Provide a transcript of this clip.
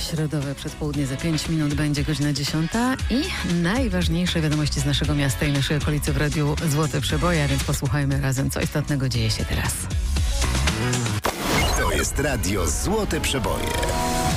Środowe przedpołudnie za 5 minut będzie godzina 10 i najważniejsze wiadomości z naszego miasta i naszej okolicy w radiu Złote Przeboje, a więc posłuchajmy razem, co istotnego dzieje się teraz. To jest radio Złote Przeboje.